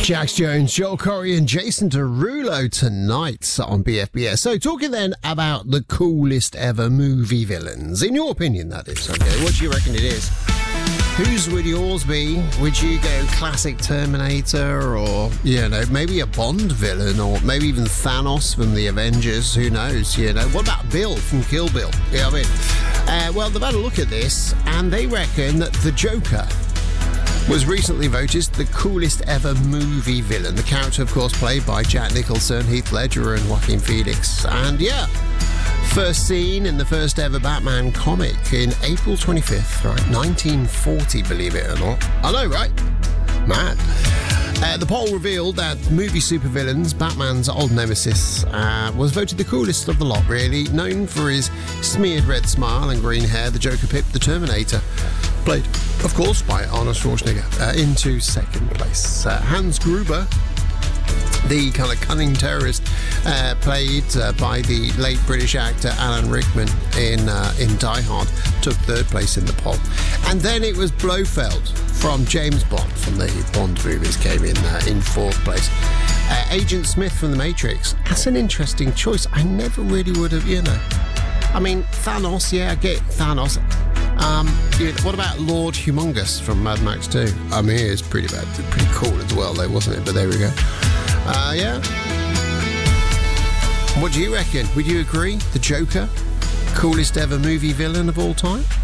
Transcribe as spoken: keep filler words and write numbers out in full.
Jax Jones, Joel Corey and Jason Derulo tonight on B F B S. So talking then about the coolest ever movie villains. In your opinion, that is, okay? What do you reckon it is? Whose would yours be? Would you go classic Terminator or, you know, maybe a Bond villain or maybe even Thanos from the Avengers? Who knows, you know? What about Bill from Kill Bill? You know what I mean? Uh, well, they've had a look at this and they reckon that the Joker was recently voted the coolest ever movie villain. The character, of course, played by Jack Nicholson, Heath Ledger and Joaquin Phoenix. And yeah, first seen in the first ever Batman comic in April twenty-fifth, right, nineteen forty, believe it or not. I know, right? Mad. Uh, the poll revealed that movie supervillains, Batman's old nemesis, uh, was voted the coolest of the lot, really. Known for his smeared red smile and green hair, the Joker pipped the Terminator, played, of course, by Arnold Schwarzenegger, uh, into second place. Uh, Hans Gruber, the kind of cunning terrorist, uh, played uh, by the late British actor Alan Rickman in uh, in Die Hard, took third place in the poll. And then it was Blofeld from James Bond, from the Bond movies, came in uh, in fourth place. Uh, Agent Smith from The Matrix. That's an interesting choice. I never really would have, you know. I mean, Thanos, yeah, I get Thanos. Um, you know, what about Lord Humongous from Mad Max two? I mean, it's pretty bad, pretty cool as well, though, wasn't it? But there we go. Uh, yeah. What do you reckon? Would you agree? The Joker, coolest ever movie villain of all time?